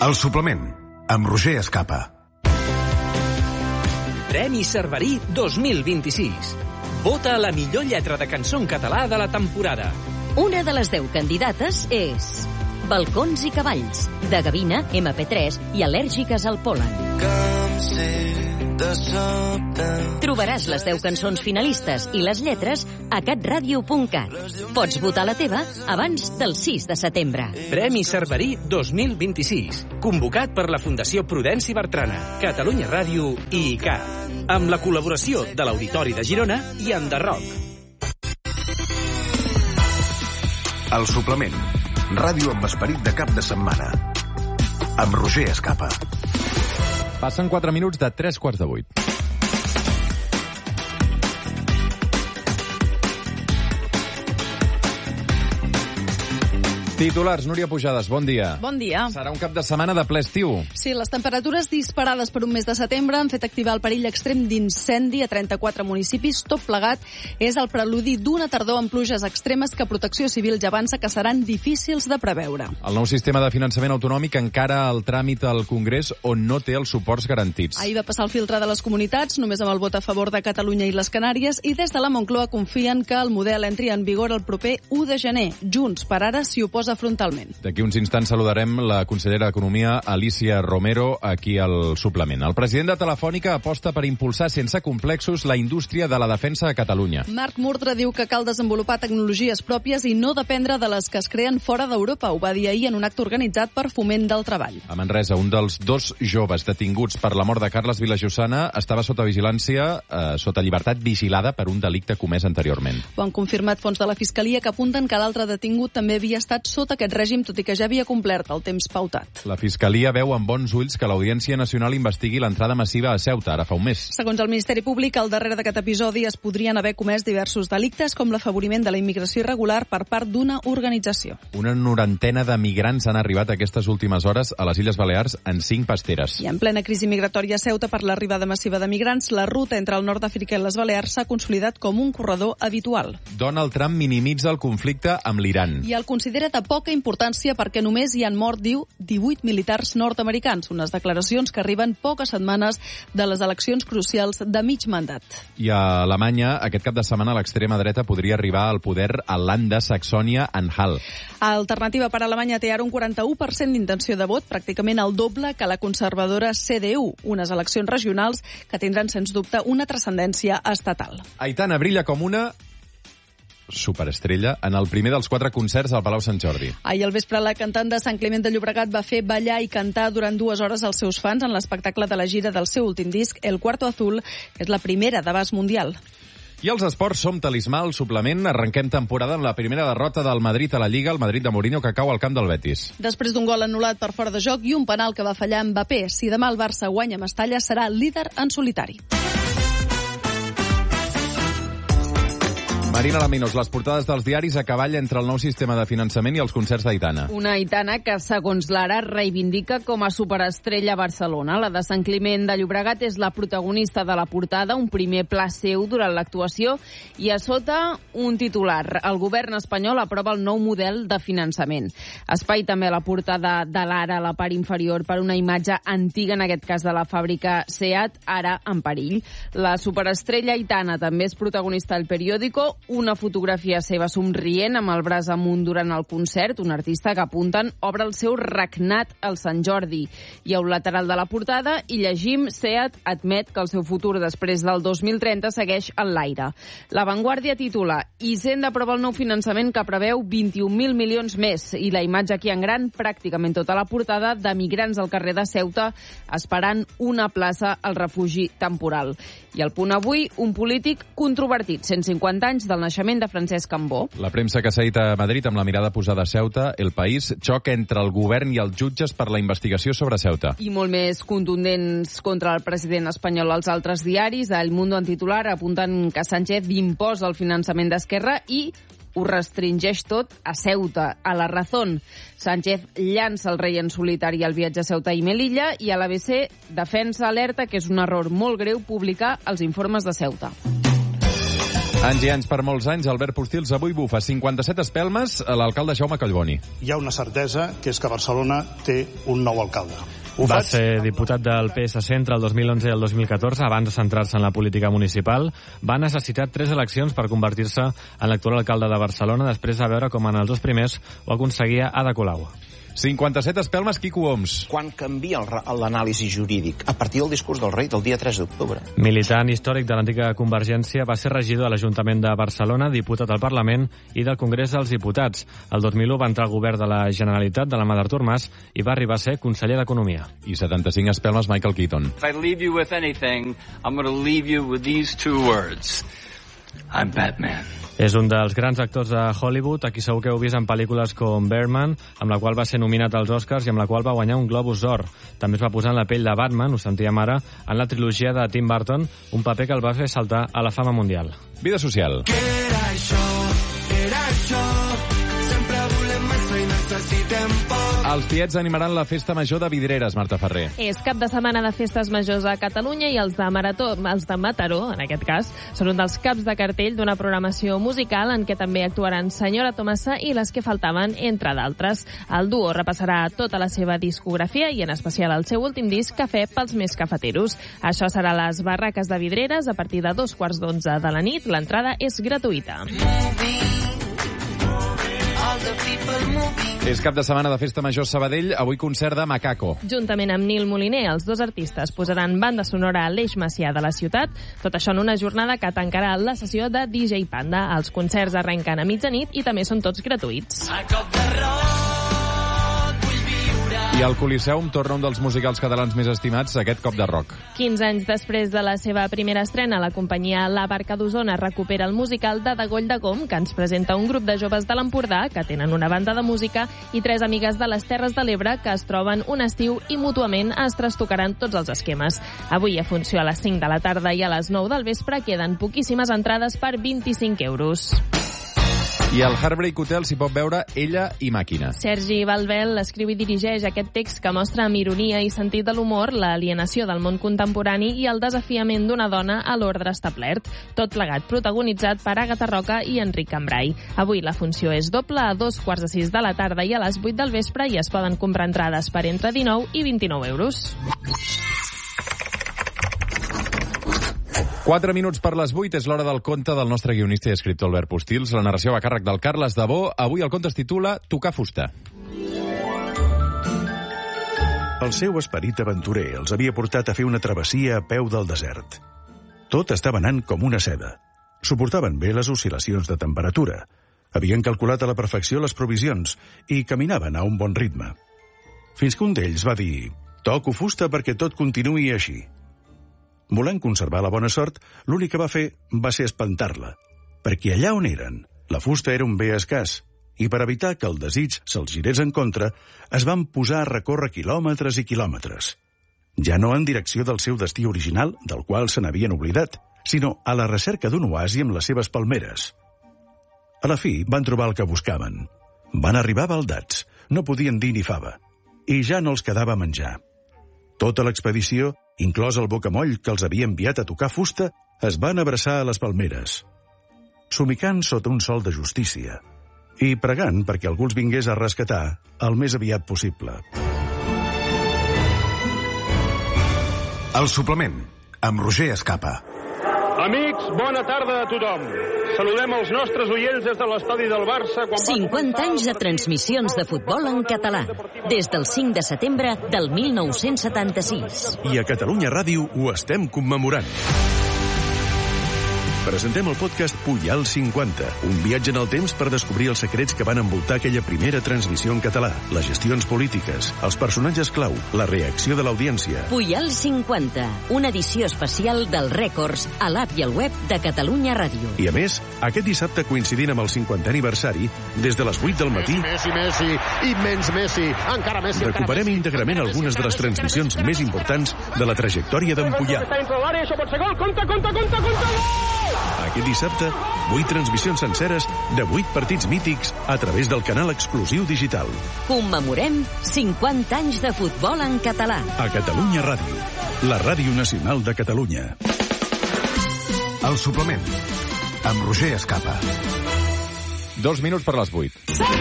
El suplement, amb Roger Escapa. Premi Cerverí 2026. Vota a la millor lletra de cançó en català de la temporada. Una de les 10 candidates és Balcons i cavalls, de Gavina, MP3 i Al·lèrgiques al pol·len. Trobaràs les 10 cançons finalistes i les lletres a catradio.cat. Pots votar la teva abans del 6 de setembre. Premi Cerverí 2026. Convocat per la Fundació Prudenci Bertrana, Catalunya Ràdio i ICAT. Amb la col·laboració de l'Auditori de Girona i Enderroc. El suplement. Ràdio amb esperit de cap de setmana. Amb Roger Escapa. Passen 4 minuts de 7:45. Titulars, Núria Pujades, bon dia. Bon dia. Serà un cap de setmana de ple estiu. Sí, les temperatures disparades per un mes de setembre han fet activar el perill extrem d'incendi a 34 municipis. Tot plegat és el preludi d'una tardor amb pluges extremes que Protecció Civil ja avança que seran difícils de preveure. El nou sistema de finançament autonòmic encara el tràmit al Congrés on no té els suports garantits. Ahir va passar el filtre de les comunitats, només amb el vot a favor de Catalunya i les Canàries, i des de la Moncloa confien que el model entri en vigor el proper 1 de gener. Junts, per ara, s'hi oposa frontalment. D'aquí uns instants saludarem la consellera d'Economia, Alicia Romero, aquí al suplement. El president de Telefònica aposta per impulsar sense complexos la indústria de la defensa a Catalunya. Marc Murtra diu que cal desenvolupar tecnologies pròpies i no dependre de les que es creen fora d'Europa. Ho va dir ahir en un acte organitzat per Foment del Treball. A Manresa, un dels 2 joves detinguts per la mort de Carles Vilajossana estava sota vigilància, sota llibertat vigilada per un delicte comès anteriorment. Ho han confirmat fonts de la Fiscalia que apunten que l'altre detingut també havia estat sota aquest règim, tot i que ja havia complert el temps pautat. La Fiscalia veu amb bons ulls que l'Audiència Nacional investigui l'entrada massiva a Ceuta, ara fa un mes. Segons el Ministeri Públic, al darrere d'aquest episodi es podrien haver comès diversos delictes, com l'afavoriment de la immigració irregular per part d'una organització. Una 90 de migrants han arribat aquestes últimes hores a les Illes Balears en 5 pasteres. I en plena crisi migratòria a Ceuta per l'arribada massiva de migrants, la ruta entre el nord d'Àfrica i les Balears s'ha consolidat com un corredor habitual. Donald Trump minimitza el conflicte amb l'Iran. I el considera de poca importància perquè només hi han mort, diu, 18 militars nord-americans, unes declaracions que arriben poques setmanes de les eleccions crucials de mig mandat. I a Alemanya, aquest cap de setmana, l'extrema dreta podria arribar al poder a Landa, Saxònia-Anhalt. Alternativa per Alemanya té ara un 41% d'intenció de vot, pràcticament el doble que la conservadora CDU, unes eleccions regionals que tindran, sens dubte, una transcendència estatal. Aitana brilla com una superestrella en el primer dels 4 concerts al Palau Sant Jordi. Ahir al vespre, la cantant de Sant Climent de Llobregat va fer ballar i cantar durant 2 hores als seus fans en l'espectacle de la gira del seu últim disc, El Cuarto Azul, que és la primera d'abast mundial. I els esports som talismà, al suplement. Arrenquem temporada amb la primera derrota del Madrid a la Lliga, el Madrid de Mourinho, que cau al camp del Betis. Després d'un gol anul·lat per fora de joc i un penal que va fallar Mbappé, si demà el Barça guanya Mestalla, serà líder en solitari. Marina Laminos, les portades dels diaris a cavall entre el nou sistema de finançament i els concerts d'Aitana. Una Aitana que, segons l'Ara, reivindica com a superestrella a Barcelona. La de Sant Climent de Llobregat és la protagonista de la portada, un primer pla seu durant l'actuació, i a sota un titular. El govern espanyol aprova el nou model de finançament. Espai també a la portada de l'Ara, a la part inferior, per una imatge antiga, en aquest cas de la fàbrica SEAT, ara en perill. La superestrella Aitana també és protagonista del periòdico, una fotografia seva somrient amb el braç amunt durant el concert, un artista que apunten obre el seu regnat al Sant Jordi. I a un lateral de la portada hi llegim SEAT admet que el seu futur després del 2030 segueix en l'aire. La Vanguardia titula Hisenda aprova el nou finançament que preveu 21.000 milions més i la imatge aquí en gran, pràcticament tota la portada, de migrants al carrer de Ceuta esperant una plaça al refugi temporal. I al Punt Avui, un polític controvertit, 150 anys del naixement de Francesc Cambó. La premsa que s'ha dit a Madrid amb la mirada posada a Ceuta, El País, xoc entre el govern i els jutges per la investigació sobre Ceuta. I molt més contundents contra el president espanyol als altres diaris. El Mundo en titular apunten que Sánchez imposa el finançament d'Esquerra i ho restringeix tot a Ceuta. A La Razón, Sánchez llança el rei en solitari al viatge a Ceuta i Melilla, i a l'ABC defensa alerta que és un error molt greu publicar els informes de Ceuta. Anys i anys, per molts anys, Albert Postils avui bufa 57 espelmes a l'alcalde Jaume Collboni. Hi ha una certesa, que és que Barcelona té un nou alcalde. Va ser diputat del PSC entre el 2011 i el 2014, abans de centrar-se en la política municipal. Va necessitar 3 eleccions per convertir-se en l'actual alcalde de Barcelona, després de veure com en els 2 primers ho aconseguia Ada Colau. 57 espelmes, Quico Homs. Quan canvia l'anàlisi jurídic? A partir del discurs del rei del dia 3 d'octubre. Militant històric de l'antiga Convergència, va ser regidor a l'Ajuntament de Barcelona, diputat al Parlament i del Congrés dels Diputats. El 2001 va entrar al govern de la Generalitat de la mà d'Artur Mas i va arribar a ser conseller d'Economia. I 75 espelmes, Michael Keaton. If I leave you with anything, I'm going to leave you with these 2 words. I'm Batman. És un dels grans actors de Hollywood, a qui segur que heu vist en pel·lícules com Birdman, amb la qual va ser nominat als Oscars i amb la qual va guanyar un Globus d'Or. També es va posar en la pell de Batman, ho sentíem ara, en la trilogia de Tim Burton, un paper que el va fer saltar a la fama mundial. Vida social. Què era això, sempre volem massa i necessitem poc. Els tiets animaran la festa major de Vidreres, Marta Ferrer. És cap de setmana de festes majors a Catalunya i els de Mataró, en aquest cas, són un dels caps de cartell d'una programació musical en què també actuaran Senyora Tomasa i Les que faltaven, entre d'altres. El duo repassarà tota la seva discografia i en especial el seu últim disc, Cafè pels més cafeteros. Això serà a les barraques de Vidreres a partir de 11:15 de la nit. L'entrada és gratuïta. És cap de setmana de festa major Sabadell, avui concert de Macaco. Juntament amb Nil Moliner, els 2 artistes posaran banda sonora a l'Eix Macià de la ciutat, tot això en una jornada que tancarà la sessió de DJ Panda. Els concerts arrenquen a mitjanit i també són tots gratuïts. I al Coliseum torna un dels musicals catalans més estimats, aquest Cop de Rock. 15 anys després de la seva primera estrena, la companyia La Barca d'Osona recupera el musical de Degoll de Gom, que ens presenta un grup de joves de l'Empordà que tenen una banda de música i 3 amigues de les Terres de l'Ebre que es troben un estiu i mútuament es trastocaran tots els esquemes. Avui a funció a les 5 de la tarda i a les 9 del vespre queden poquíssimes entrades per 25 euros. I al Heartbreak Hotel s'hi pot veure Ella i Màquina. Sergi Balbel escriu i dirigeix aquest text que mostra amb ironia i sentit de l'humor l'alienació del món contemporani i el desafiament d'una dona a l'ordre establert. Tot plegat protagonitzat per Àgata Roca i Enric Cambrai. Avui la funció és doble a 2:45 de la tarda i a les 8 del vespre i es poden comprar entrades per entre 19 i 29 euros. 4 minuts per les 8, és l'hora del conte del nostre guionista i escriptor Albert Postils. La narració va a càrrec del Carles Dabó. Avui el conte es titula Tocar fusta. El seu esperit aventurer els havia portat a fer una travessia a peu del desert. Tot estava anant com una seda. Suportaven bé les oscil·lacions de temperatura. Havien calculat a la perfecció les provisions i caminaven a un bon ritme. Fins que un d'ells va dir: «Toco fusta perquè tot continuï així». Volent conservar la bona sort, l'únic que va fer va ser espantar-la, perquè allà on eren, la fusta era un bé escàs, i per evitar que el desig se'ls girés en contra, es van posar a recórrer quilòmetres i quilòmetres. Ja no en direcció del seu destí original, del qual se n'havien oblidat, sinó a la recerca d'un oasi amb les seves palmeres. A la fi van trobar el que buscaven. Van arribar baldats, no podien dir ni fava, i ja no els quedava menjar. Tota l'expedició, inclòs el bocamoll que els havia enviat a tocar fusta, es van abraçar a les palmeres, somicant sota un sol de justícia i pregant perquè algú els vingués a rescatar el més aviat possible. El suplement, amb Roger Escapa. Amics, bona tarda a tothom. Saludem els nostres oients des de l'estadi del Barça. 50 anys de transmissions de futbol en català, des del 5 de setembre del 1976. I a Catalunya Ràdio ho estem commemorant. Presentem el podcast Pujal 50, un viatge en el temps per descobrir els secrets que van envoltar aquella primera transmissió en català, les gestions polítiques, els personatges clau, la reacció de l'audiència. Pujal 50, una edició especial dels rècords a l'app i al web de Catalunya Ràdio. I a més, aquest dissabte coincidint amb el 50è aniversari, des de les 8 del matí, Messi, immens Messi, encara Messi. Recuperem íntegrament algunes de les transmissions més importants de la trajectòria d'en Pujal. Això pot ser gol, compte! Aquest dissabte, 8 transmissions senceres de 8 partits mítics a través del canal exclusiu digital. Commemorem 50 anys de futbol en català. A Catalunya Ràdio, la ràdio nacional de Catalunya. El suplement, amb Roger Escapa. 2 minuts per les 8.